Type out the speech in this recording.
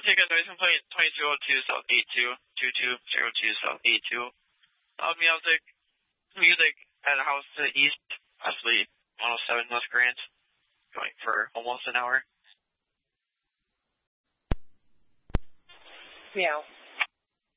ticket, noise complaint 2202 South 82 2202 South 82. Loud music at a house to the east, possibly 107 West Grant, going for almost an hour. Meow.